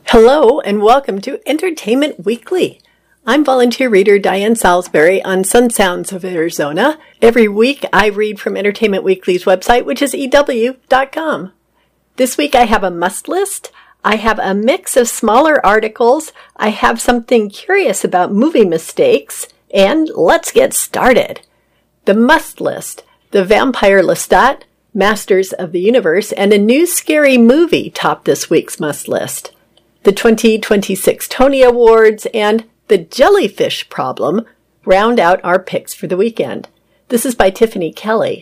Hello and welcome to Entertainment Weekly. I'm volunteer reader Diane Salisbury on Sun Sounds of Arizona. Every week I read from Entertainment Weekly's website, which is ew.com. This week I have a must list. I have a mix of smaller articles. I have something curious about movie mistakes. And let's get started. The must list: The Vampire Lestat, Masters of the Universe, and a new scary movie top this week's must list. The 2026 Tony Awards and The Jellyfish Problem round out our picks for the weekend. This is by Tiffany Kelly.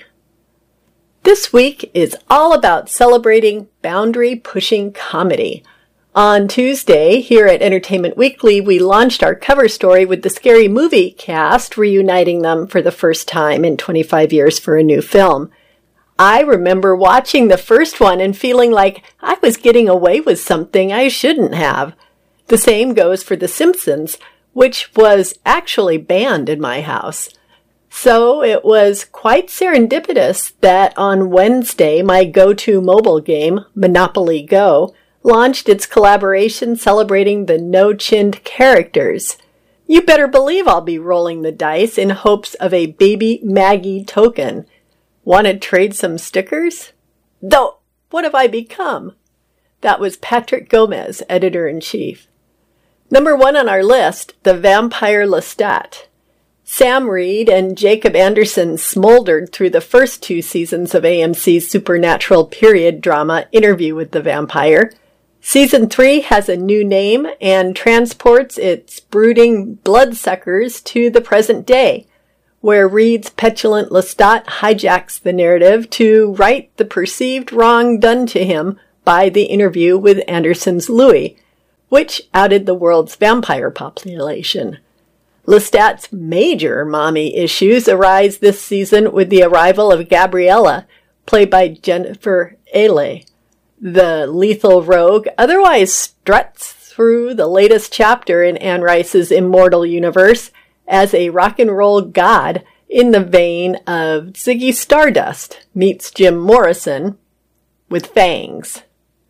This week is all about celebrating boundary-pushing comedy. On Tuesday, here at Entertainment Weekly, we launched our cover story with the Scary Movie cast, reuniting them for the first time in 25 years for a new film. I remember watching the first one and feeling like I was getting away with something I shouldn't have. The same goes for The Simpsons, which was actually banned in my house. So it was quite serendipitous that on Wednesday, my go-to mobile game, Monopoly Go, launched its collaboration celebrating the no-chinned characters. You better believe I'll be rolling the dice in hopes of a Baby Maggie token. Want to trade some stickers? Though, what have I become? That was Patrick Gomez, editor-in-chief. Number 1 on our list, The Vampire Lestat. Sam Reed and Jacob Anderson smoldered through the first 2 seasons of AMC's supernatural period drama Interview with the Vampire. Season 3 has a new name and transports its brooding bloodsuckers to the present day, where Reed's petulant Lestat hijacks the narrative to right the perceived wrong done to him by the Interview with Anderson's Louis, which outed the world's vampire population. Lestat's major mommy issues arise this season with the arrival of Gabriella, played by Jennifer Ehle. The lethal rogue otherwise struts through the latest chapter in Anne Rice's immortal universe as a rock and roll god in the vein of Ziggy Stardust meets Jim Morrison with fangs.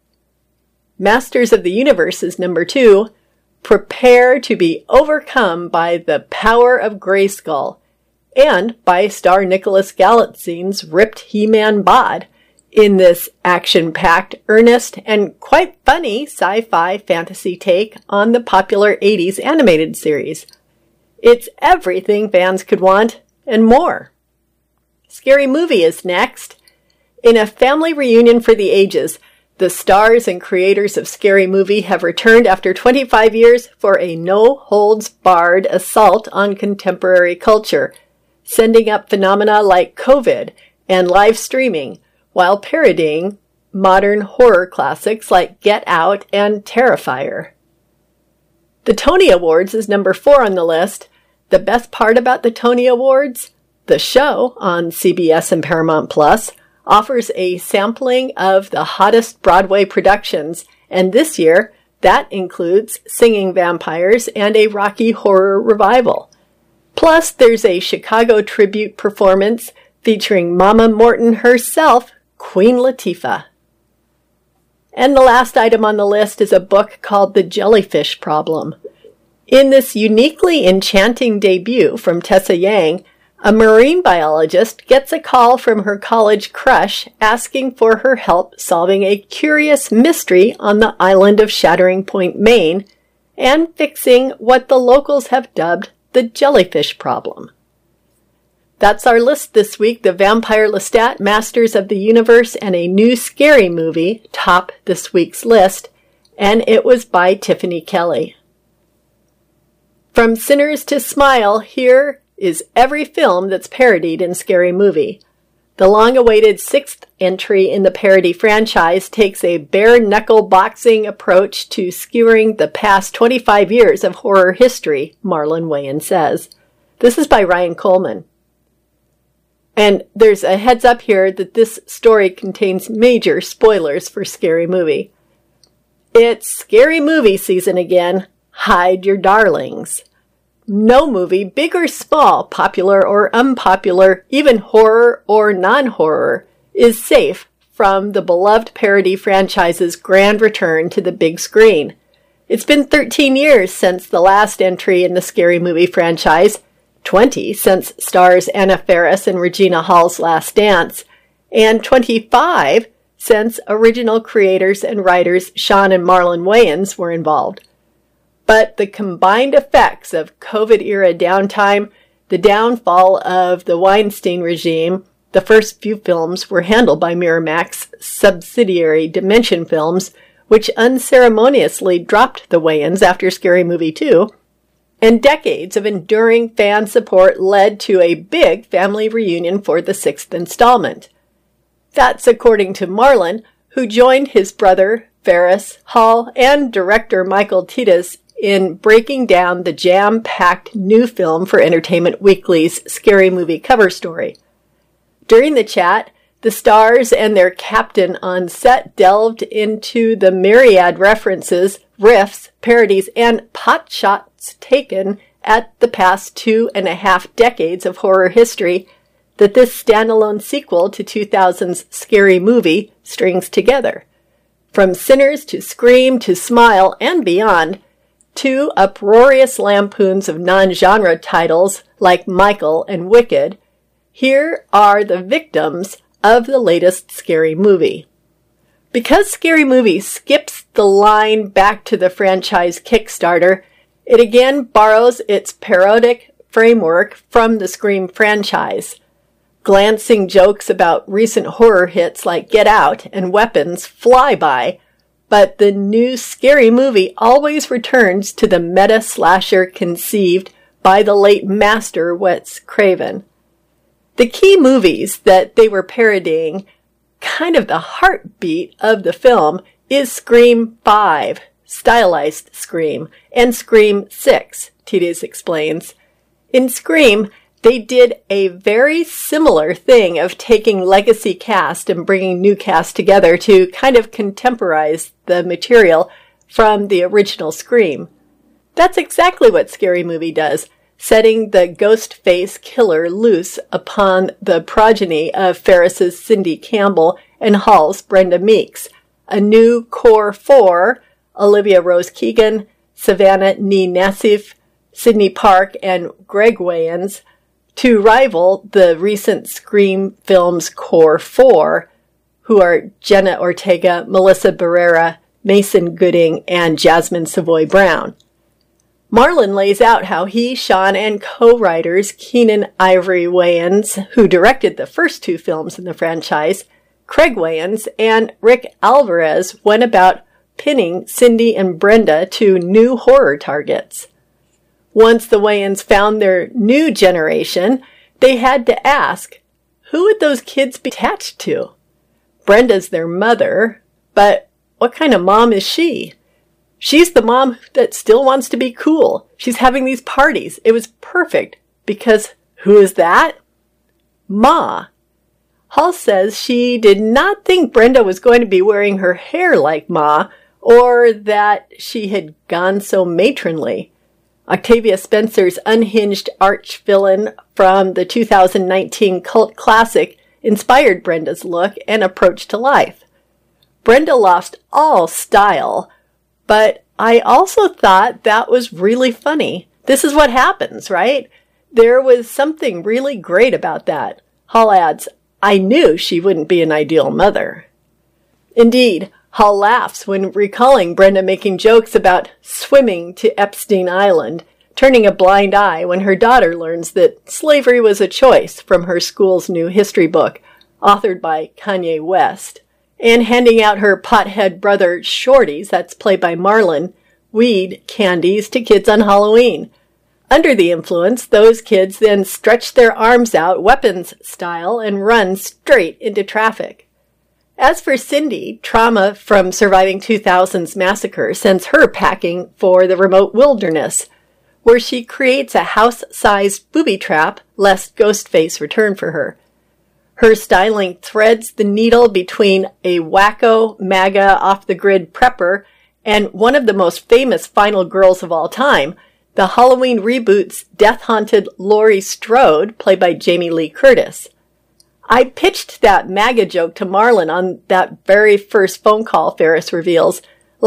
Masters of the Universe is number 2. Prepare to be overcome by the power of Grayskull, and by star Nicholas Galatzin's ripped He-Man bod in this action-packed, earnest, and quite funny sci-fi fantasy take on the popular 80s animated series. It's everything fans could want, and more. Scary Movie is next. In a family reunion for the ages, the stars and creators of Scary Movie have returned after 25 years for a no-holds-barred assault on contemporary culture, sending up phenomena like COVID and live streaming, while parodying modern horror classics like Get Out and Terrifier. The Tony Awards is number 4 on the list. The best part about the Tony Awards? The show on CBS and Paramount Plus offers a sampling of the hottest Broadway productions, and this year that includes Singing Vampires and a Rocky Horror revival. Plus, there's a Chicago tribute performance featuring Mama Morton herself, Queen Latifah. And the last item on the list is a book called The Jellyfish Problem. In this uniquely enchanting debut from Tessa Yang, a marine biologist gets a call from her college crush asking for her help solving a curious mystery on the island of Shattering Point, Maine, and fixing what the locals have dubbed the jellyfish problem. That's our list this week. The Vampire Lestat, Masters of the Universe, and a new Scary Movie top this week's list, and it was by Tiffany Kelly. From Sinners to Smile, here is every film that's parodied in Scary Movie. The long-awaited 6th entry in the parody franchise takes a bare-knuckle boxing approach to skewering the past 25 years of horror history, Marlon Wayans says. This is by Ryan Coleman. And there's a heads up here that this story contains major spoilers for Scary Movie. It's Scary Movie season again. Hide your darlings. No movie, big or small, popular or unpopular, even horror or non-horror, is safe from the beloved parody franchise's grand return to the big screen. It's been 13 years since the last entry in the Scary Movie franchise, 20 since stars Anna Faris and Regina Hall's Last Dance, and 25 since original creators and writers Sean and Marlon Wayans were involved. But the combined effects of COVID-era downtime, the downfall of the Weinstein regime, the first few films were handled by Miramax subsidiary Dimension Films, which unceremoniously dropped the Wayans after Scary Movie 2, and decades of enduring fan support led to a big family reunion for the sixth installment. That's according to Marlon, who joined his brother, Faris, Hall, and director Michael Titus in breaking down the jam-packed new film for Entertainment Weekly's Scary Movie cover story. During the chat, the stars and their captain on set delved into the myriad references, riffs, parodies, and pot shots taken at the past 2.5 decades of horror history that this standalone sequel to 2000's Scary Movie strings together. From Sinners to Scream to Smile and beyond, two uproarious lampoons of non-genre titles like Michael and Wicked, here are the victims of the latest Scary Movie. Because Scary Movie skips the line back to the franchise Kickstarter, it again borrows its parodic framework from the Scream franchise. Glancing jokes about recent horror hits like Get Out and Weapons fly by, but the new Scary Movie always returns to the meta-slasher conceived by the late master Wes Craven. The key movies that they were parodying, kind of the heartbeat of the film, is Scream 5, stylized Scream, and Scream 6, Titus explains. In Scream, they did a very similar thing of taking legacy cast and bringing new cast together to kind of contemporize the material from the original Scream. That's exactly what Scary Movie does, setting the ghost face killer loose upon the progeny of Faris's Cindy Campbell and Hall's Brenda Meeks, a new core four, Olivia Rose Keegan, Savannah Nee Nassif, Sydney Park, and Greg Wayans, to rival the recent Scream films core four, who are Jenna Ortega, Melissa Barrera, Mason Gooding, and Jasmine Savoy Brown. Marlon lays out how he, Sean, and co-writers Keenan Ivory Wayans, who directed the first two films in the franchise, Craig Wayans, and Rick Alvarez went about pinning Cindy and Brenda to new horror targets. Once the Wayans found their new generation, they had to ask, who would those kids be attached to? Brenda's their mother, but what kind of mom is she? She's the mom that still wants to be cool. She's having these parties. It was perfect because who is that? Ma. Hall says she did not think Brenda was going to be wearing her hair like Ma or that she had gone so matronly. Octavia Spencer's unhinged arch-villain from the 2019 cult classic inspired Brenda's look and approach to life. Brenda lost all style, but I also thought that was really funny. This is what happens, right? There was something really great about that. Hall adds, I knew she wouldn't be an ideal mother. Indeed, Hall laughs when recalling Brenda making jokes about swimming to Epstein Island, turning a blind eye when her daughter learns that slavery was a choice from her school's new history book, authored by Kanye West, and handing out her pothead brother Shorty's, that's played by Marlon, weed candies to kids on Halloween. Under the influence, those kids then stretch their arms out weapons style and run straight into traffic. As for Cindy, trauma from surviving 2000's massacre sends her packing for the remote wilderness, where she creates a house-sized booby trap lest Ghostface return for her. Her styling threads the needle between a wacko, MAGA, off-the-grid prepper and one of the most famous final girls of all time, the Halloween reboot's death-haunted Laurie Strode, played by Jamie Lee Curtis. I pitched that MAGA joke to Marlon on that very first phone call, Faris reveals, like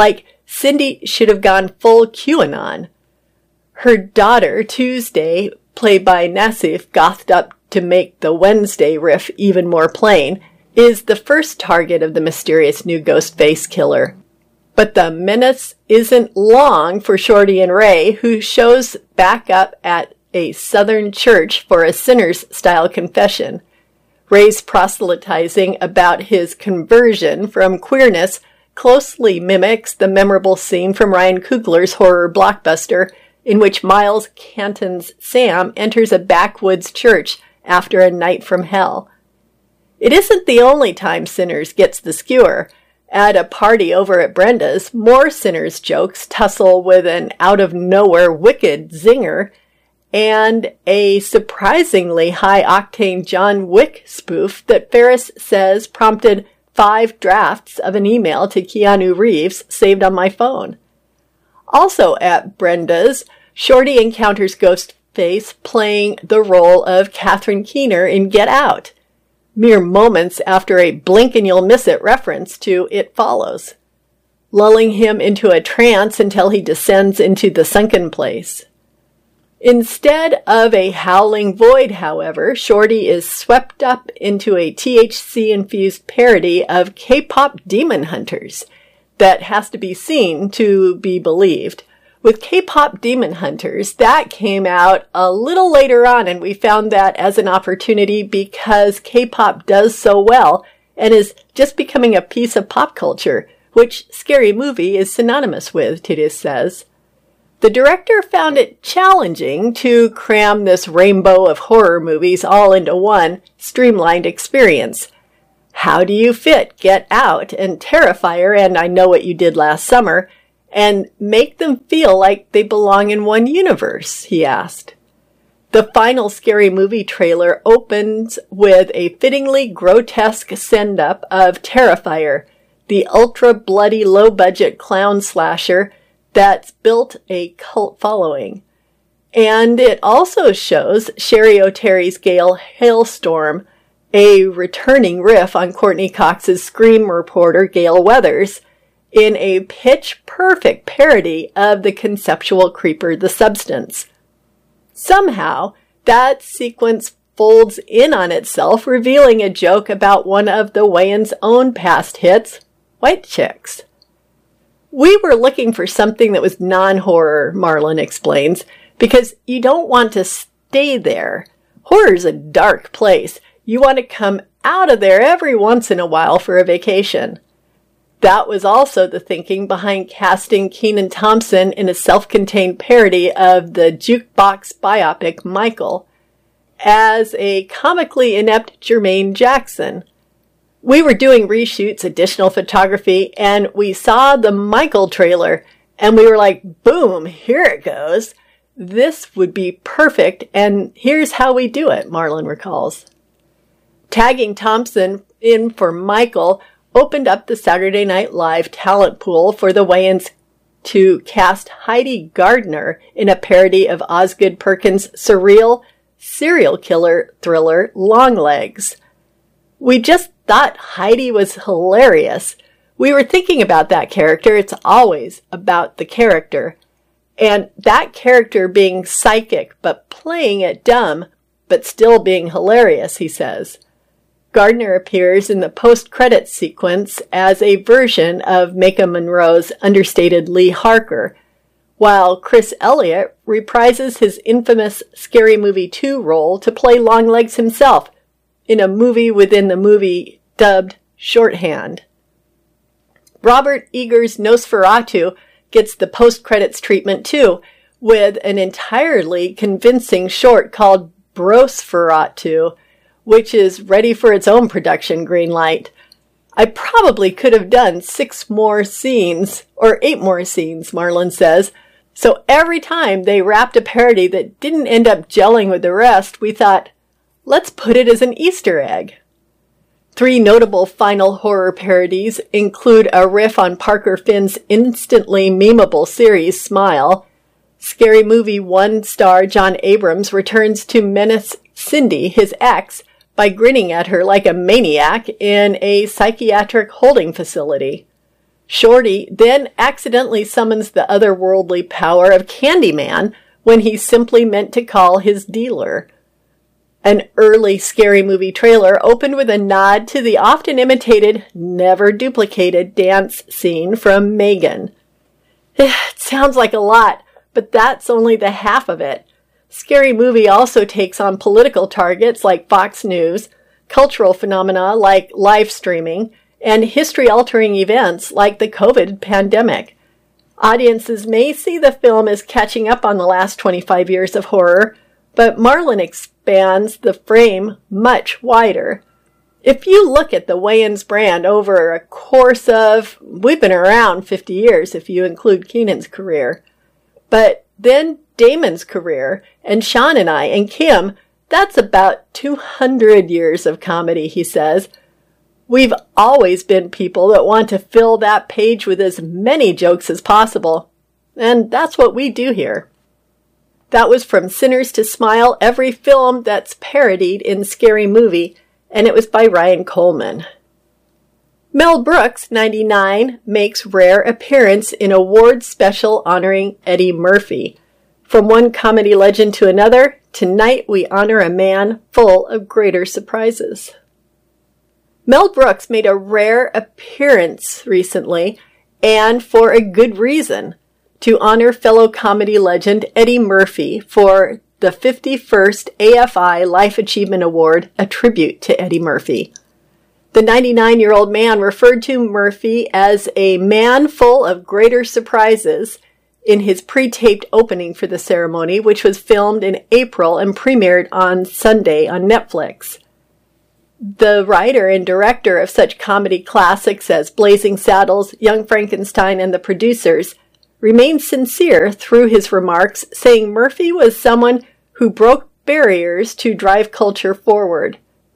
Cindy should have gone full QAnon. Her daughter, Tuesday, played by Nassif, gothed up to make the Wednesday riff even more plain, is the first target of the mysterious new Ghostface killer. But the menace isn't long for Shorty and Ray, who shows back up at a Southern church for a sinner's-style confession. Ray's proselytizing about his conversion from queerness closely mimics the memorable scene from Ryan Coogler's horror blockbuster in which Miles Canton's Sam enters a backwoods church after a night from hell. It isn't the only time Sinners gets the skewer. At a party over at Brenda's, more Sinners jokes tussle with an out-of-nowhere wicked zinger and a surprisingly high-octane John Wick spoof that Ferris says prompted 5 drafts of an email to Keanu Reeves saved on my phone. Also at Brenda's, Shorty encounters Ghostface playing the role of Catherine Keener in Get Out, mere moments after a blink-and-you'll-miss-it reference to It Follows, lulling him into a trance until he descends into the sunken place. Instead of a howling void, however, Shorty is swept up into a THC-infused parody of K-pop Demon Hunters that has to be seen to be believed. With K-pop Demon Hunters, that came out a little later on, and we found that as an opportunity because K-pop does so well and is just becoming a piece of pop culture, which Scary Movie is synonymous with, Titus says. The director found it challenging to cram this rainbow of horror movies all into one streamlined experience. How do you fit Get Out and Terrifier and I Know What You Did Last Summer and make them feel like they belong in one universe, he asked. The final Scary Movie trailer opens with a fittingly grotesque send-up of Terrifier, the ultra-bloody low-budget clown slasher that's built a cult following. And it also shows Sherry O'Terry's Gale Hailstorm, a returning riff on Courtney Cox's Scream reporter Gale Weathers, in a pitch-perfect parody of the conceptual creeper The Substance. Somehow, that sequence folds in on itself, revealing a joke about one of the Wayans' own past hits, White Chicks. We were looking for something that was non-horror, Marlon explains, because you don't want to stay there. Horror's a dark place. You want to come out of there every once in a while for a vacation. That was also the thinking behind casting Kenan Thompson in a self-contained parody of the jukebox biopic Michael as a comically inept Jermaine Jackson. We were doing reshoots, additional photography, and we saw the Michael trailer, and we were like, boom, here it goes. This would be perfect, and here's how we do it, Marlon recalls. Tagging Thompson in for Michael opened up the Saturday Night Live talent pool for the Wayans to cast Heidi Gardner in a parody of Osgood Perkins' surreal serial killer thriller Longlegs. We just thought Heidi was hilarious. We were thinking about that character. It's always about the character. And that character being psychic, but playing it dumb, but still being hilarious, he says. Gardner appears in the post-credits sequence as a version of Maika Monroe's understated Lee Harker, while Chris Elliott reprises his infamous Scary Movie 2 role to play Longlegs himself in a movie within the movie dubbed Shorthand. Robert Eager's Nosferatu gets the post-credits treatment too, with an entirely convincing short called Brosferatu, which is ready for its own production green light. I probably could have done 6 more scenes, or 8 more scenes, Marlon says. So every time they wrapped a parody that didn't end up gelling with the rest, we thought, let's put it as an Easter egg. 3 notable final horror parodies include a riff on Parker Finn's instantly memeable series Smile. Scary Movie 1 star John Abrams returns to menace Cindy, his ex, by grinning at her like a maniac in a psychiatric holding facility. Shorty then accidentally summons the otherworldly power of Candyman when he simply meant to call his dealer. An early Scary Movie trailer opened with a nod to the often imitated, never duplicated dance scene from Megan. It sounds like a lot, but that's only the half of it. Scary Movie also takes on political targets like Fox News, cultural phenomena like live streaming, and history-altering events like the COVID pandemic. Audiences may see the film as catching up on the last 25 years of horror, but Marlin expands the frame much wider. If you look at the Wayans brand over a course of, we've been around 50 years if you include Keenan's career, but then Damon's career, and Sean and I, and Kim, that's about 200 years of comedy, he says. We've always been people that want to fill that page with as many jokes as possible. And that's what we do here. That was From Sinners to Smile, every film that's parodied in Scary Movie, and it was by Ryan Coleman. Mel Brooks, 99, makes rare appearance in award special honoring Eddie Murphy. From one comedy legend to another, tonight we honor a man full of greater surprises. Mel Brooks made a rare appearance recently, and for a good reason, to honor fellow comedy legend Eddie Murphy for the 51st AFI Life Achievement Award, a tribute to Eddie Murphy. The 99-year-old man referred to Murphy as a man full of greater surprises in his pre-taped opening for the ceremony, which was filmed in April and premiered on Sunday on Netflix. The writer and director of such comedy classics as Blazing Saddles, Young Frankenstein, and The Producers remained sincere through his remarks, saying Murphy was someone who broke barriers to drive culture forward.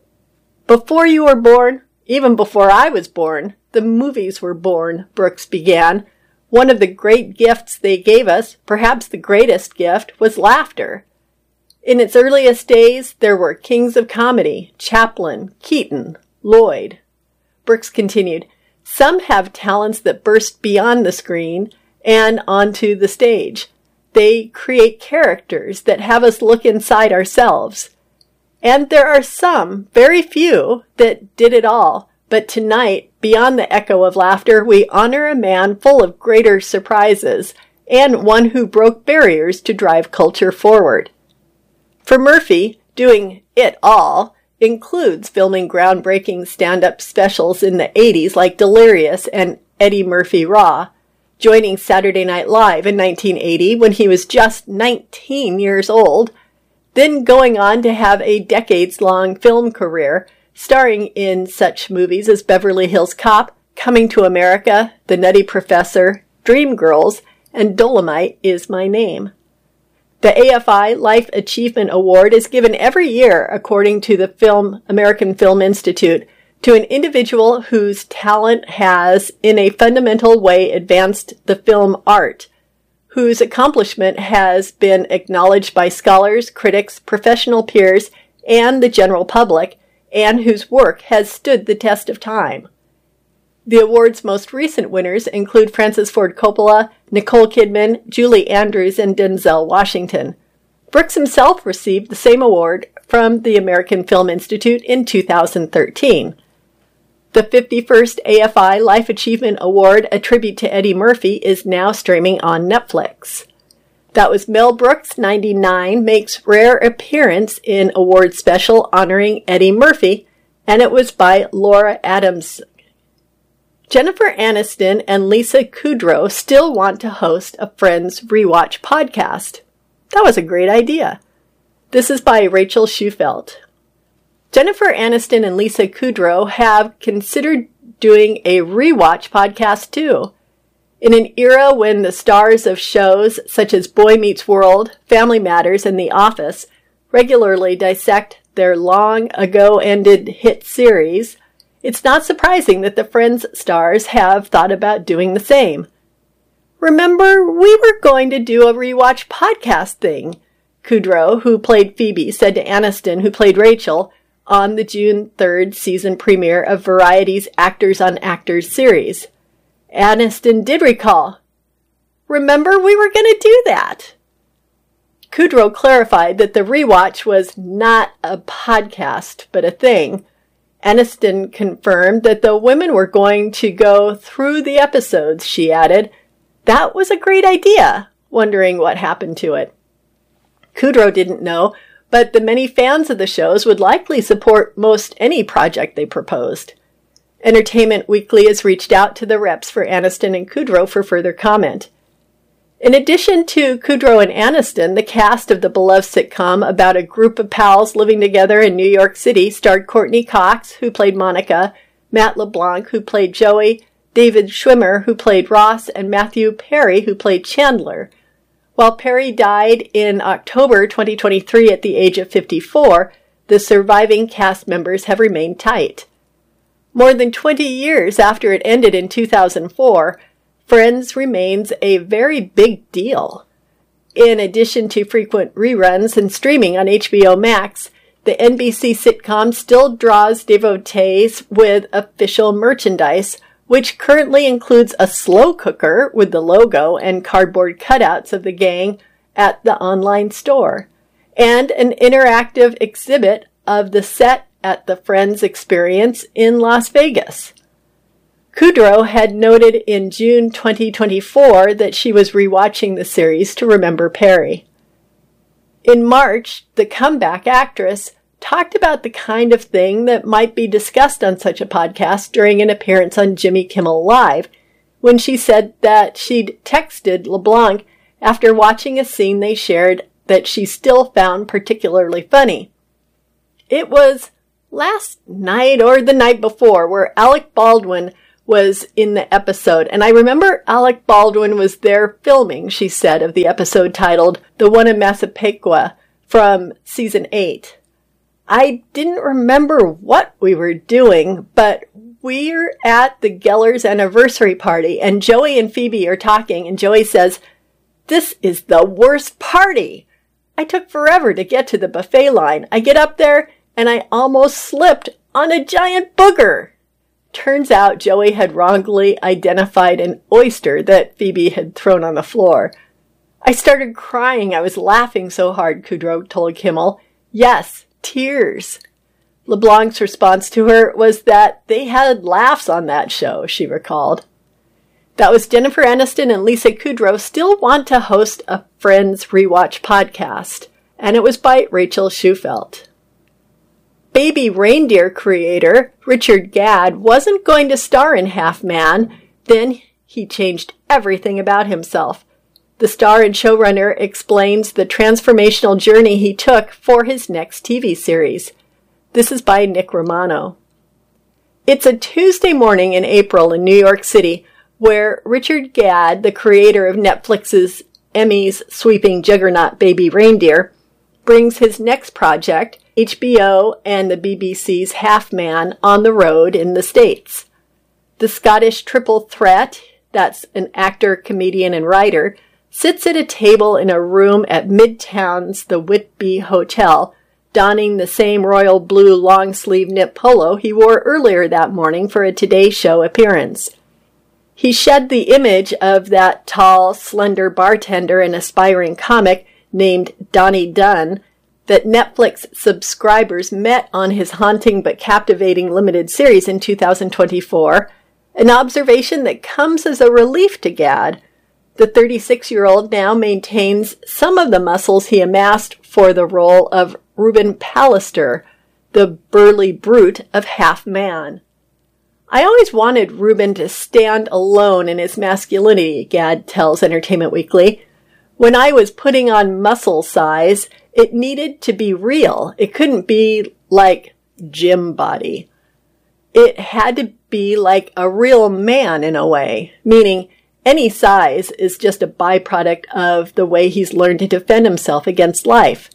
Before you were born, even before I was born, the movies were born, Brooks began. One of the great gifts they gave us, perhaps the greatest gift, was laughter. In its earliest days, there were kings of comedy, Chaplin, Keaton, Lloyd. Brooks continued, some have talents that burst beyond the screen and onto the stage. They create characters that have us look inside ourselves. And there are some, very few, that did it all. But tonight, beyond the echo of laughter, we honor a man full of greater surprises and one who broke barriers to drive culture forward. For Murphy, doing it all includes filming groundbreaking stand-up specials in the 80s like Delirious and Eddie Murphy Raw, joining Saturday Night Live in 1980 when he was just 19 years old, then going on to have a decades-long film career, starring in such movies as Beverly Hills Cop, Coming to America, The Nutty Professor, Dreamgirls, and Dolomite Is My Name. The AFI Life Achievement Award is given every year, according to the American Film Institute, to an individual whose talent has, in a fundamental way, advanced the film art, whose accomplishment has been acknowledged by scholars, critics, professional peers, and the general public, and whose work has stood the test of time. The award's most recent winners include Francis Ford Coppola, Nicole Kidman, Julie Andrews, and Denzel Washington. Brooks himself received the same award from the American Film Institute in 2013. The 51st AFI Life Achievement Award, a tribute to Eddie Murphy, is now streaming on Netflix. That was Mel Brooks, 99, makes rare appearance in award special honoring Eddie Murphy, and it was by Laura Adams. Jennifer Aniston and Lisa Kudrow still want to host a Friends Rewatch podcast. That was a great idea. This is by Rachel Schufelt. Jennifer Aniston and Lisa Kudrow have considered doing a rewatch podcast too. In an era when the stars of shows such as Boy Meets World, Family Matters, and The Office regularly dissect their long-ago-ended hit series, it's not surprising that the Friends stars have thought about doing the same. Remember, we were going to do a rewatch podcast thing, Kudrow, who played Phoebe, said to Aniston, who played Rachel, on the June 3rd season premiere of Variety's Actors on Actors series. Aniston did recall, "Remember, we were going to do that." Kudrow clarified that the rewatch was not a podcast, but a thing. Aniston confirmed that the women were going to go through the episodes. She added, "That was a great idea," wondering what happened to it. Kudrow didn't know, but the many fans of the shows would likely support most any project they proposed. Entertainment Weekly has reached out to the reps for Aniston and Kudrow for further comment. In addition to Kudrow and Aniston, the cast of the beloved sitcom about a group of pals living together in New York City starred Courtney Cox, who played Monica, Matt LeBlanc, who played Joey, David Schwimmer, who played Ross, and Matthew Perry, who played Chandler. While Perry died in October 2023 at the age of 54, the surviving cast members have remained tight. More than 20 years after it ended in 2004, Friends remains a very big deal. In addition to frequent reruns and streaming on HBO Max, the NBC sitcom still draws devotees with official merchandise, which currently includes a slow cooker with the logo and cardboard cutouts of the gang at the online store, and an interactive exhibit of the set at the Friends Experience in Las Vegas. Kudrow had noted in June 2024 that she was rewatching the series to remember Perry. In March, the comeback actress talked about the kind of thing that might be discussed on such a podcast during an appearance on Jimmy Kimmel Live, when she said that she'd texted LeBlanc after watching a scene they shared that she still found particularly funny. It was last night or the night before where Alec Baldwin was in the episode, and I remember Alec Baldwin was there filming, she said, of the episode titled The One in Massapequa from season 8. I didn't remember what we were doing, but we're at the Gellers anniversary party, and Joey and Phoebe are talking, and Joey says, "This is the worst party. I took forever to get to the buffet line. I get up there, and I almost slipped on a giant booger." Turns out Joey had wrongly identified an oyster that Phoebe had thrown on the floor. "I started crying. I was laughing so hard," Kudrow told Kimmel. "Yes, tears." LeBlanc's response to her was that they had laughs on that show, she recalled. That was Jennifer Aniston and Lisa Kudrow still want to host a Friends Rewatch podcast, and it was by Rachel Schufelt. Baby Reindeer creator Richard Gadd wasn't going to star in Half Man, then he changed everything about himself. The star and showrunner explains the transformational journey he took for his next TV series. This is by Nick Romano. It's a Tuesday morning in April in New York City where Richard Gadd, the creator of Netflix's Emmy-sweeping juggernaut Baby Reindeer, brings his next project, HBO and the BBC's Half Man, on the road in the States. The Scottish triple threat, that's an actor, comedian, and writer, sits at a table in a room at Midtown's The Whitby Hotel, donning the same royal blue long-sleeve knit polo he wore earlier that morning for a Today Show appearance. He shed the image of that tall, slender bartender and aspiring comic named Donnie Dunn that Netflix subscribers met on his haunting but captivating limited series in 2024, an observation that comes as a relief to Gadd. The 36-year-old now maintains some of the muscles he amassed for the role of Ruben Pallister, the burly brute of Half Man. "I always wanted Ruben to stand alone in his masculinity," Gadd tells Entertainment Weekly. "When I was putting on muscle size, it needed to be real. It couldn't be like gym body. It had to be like a real man in a way, meaning any size is just a byproduct of the way he's learned to defend himself against life."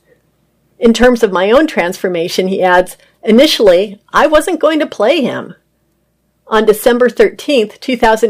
In terms of my own transformation, he adds, "Initially, I wasn't going to play him." On December 13th,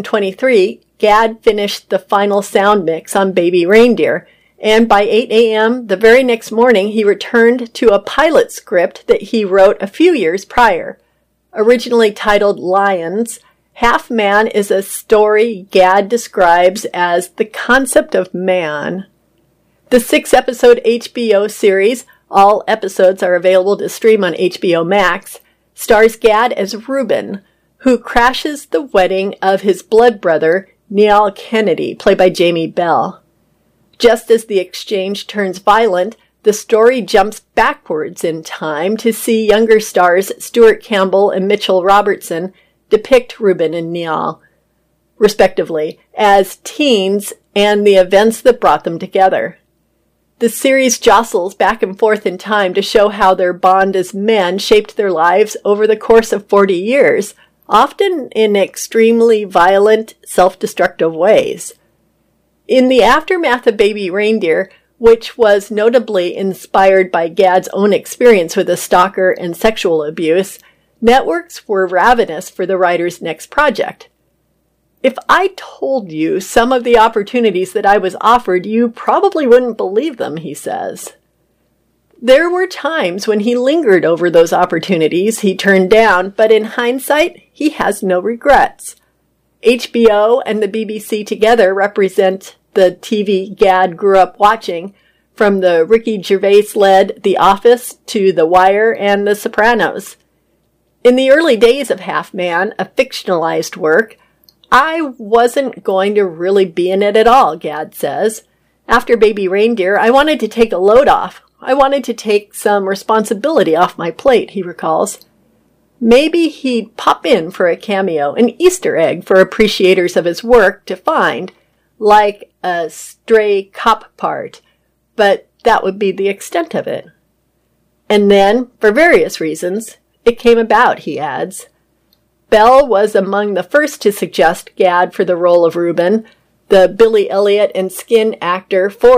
2023, Gadd finished the final sound mix on Baby Reindeer, and by 8 a.m. the very next morning, he returned to a pilot script that he wrote a few years prior. Originally titled Lions, Half Man is a story Gad describes as the concept of man. The 6-episode HBO series, all episodes are available to stream on HBO Max, stars Gad as Reuben, who crashes the wedding of his blood brother, Niall Kennedy, played by Jamie Bell. Just as the exchange turns violent, the story jumps backwards in time to see younger stars Stuart Campbell and Mitchell Robertson depict Reuben and Niall, respectively, as teens and the events that brought them together. The series jostles back and forth in time to show how their bond as men shaped their lives over the course of 40 years, often in extremely violent, self-destructive ways. In the aftermath of Baby Reindeer, which was notably inspired by Gad's own experience with a stalker and sexual abuse, networks were ravenous for the writer's next project. If I told you some of the opportunities that I was offered, you probably wouldn't believe them, he says. There were times when he lingered over those opportunities he turned down, but in hindsight, he has no regrets. HBO and the BBC together represent the TV Gad grew up watching, from the Ricky Gervais-led The Office to The Wire and The Sopranos. In the early days of Half Man, a fictionalized work, I wasn't going to really be in it at all, Gad says. After Baby Reindeer, I wanted to take a load off. I wanted to take some responsibility off my plate, he recalls. Maybe he'd pop in for a cameo, an Easter egg for appreciators of his work to find, like a stray cop part, but that would be the extent of it. And then, for various reasons, it came about, he adds. Bell was among the first to suggest Gad for the role of Reuben. The Billy Elliot and Skin actor for